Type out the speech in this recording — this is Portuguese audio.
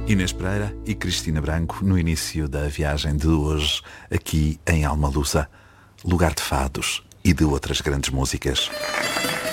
Inês Pereira e Cristina Branco no início da viagem de hoje aqui em Almalusa, lugar de fados e de outras grandes músicas.